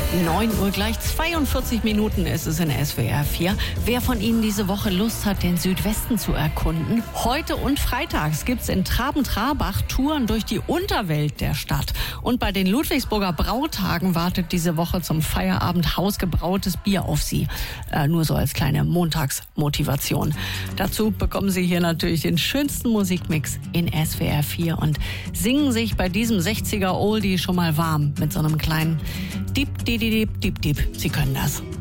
9 Uhr gleich 42 Minuten ist es in SWR 4. Wer von Ihnen diese Woche Lust hat, den Südwesten zu erkunden? Heute und freitags gibt's in Traben-Trarbach Touren durch die Unterwelt der Stadt. Und bei den Ludwigsburger Brautagen wartet diese Woche zum Feierabend hausgebrautes Bier auf Sie. Nur so als kleine Montagsmotivation. Dazu bekommen Sie hier natürlich den schönsten Musikmix in SWR 4 und singen sich bei diesem 60er Oldie schon mal warm mit so einem kleinen Diep, Diep, Diep, Diep, Diep. Sie können das.